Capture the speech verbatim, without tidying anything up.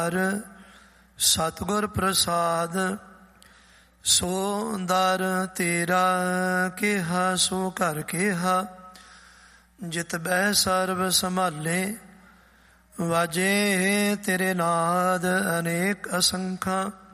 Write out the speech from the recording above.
ਸਤਿਗੁਰ ਪ੍ਰਸਾਦ ਸੋ ਦਰ ਤੇਰਾ ਕਿਹਾ ਸੋ ਘਰ ਕਿਹਾ। ਜਿਤ ਬਹਿ ਸਰਬ ਸੰਭਾਲੇ ਵਾਜੇ ਤੇਰੇ ਨਾਦ ਅਨੇਕ ਅਸੰਖਾ।